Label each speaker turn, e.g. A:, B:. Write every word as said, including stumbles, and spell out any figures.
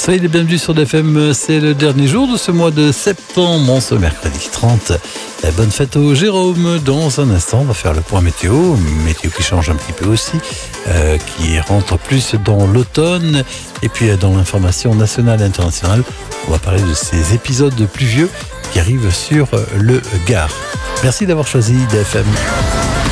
A: Soyez les bienvenus sur D F M, c'est le dernier jour de ce mois de septembre, en ce mercredi trente. Bonne fête au Jérôme. Dans un instant, on va faire le point météo, météo qui change un petit peu aussi, euh, qui rentre plus dans l'automne. Et puis dans l'information nationale et internationale, on va parler de ces épisodes pluvieux qui arrivent sur le Gard. Merci d'avoir choisi D F M.